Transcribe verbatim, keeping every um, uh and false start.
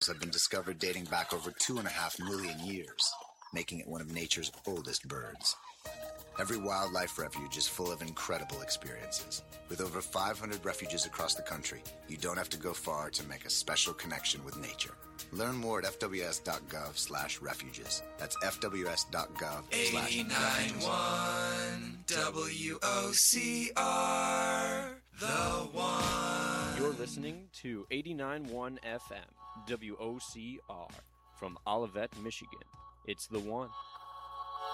have been discovered dating back over two and a half million years, making it one of nature's oldest birds. Every wildlife refuge is full of incredible experiences. With over five hundred refuges across the country, you don't have to go far to make a special connection with nature. Learn more at fws.gov slash refuges. That's fws.gov slash eighty-nine point one W O C R, the one. You're listening to eighty-nine point one F M, W O C R, from Olivet, Michigan. It's the one.